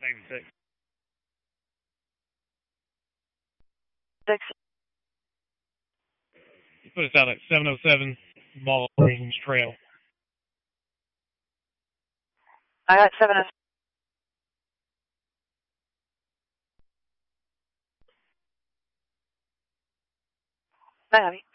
96. 6. You put us out at 707 Ball Range Trail. I got 7. Bye, Abby.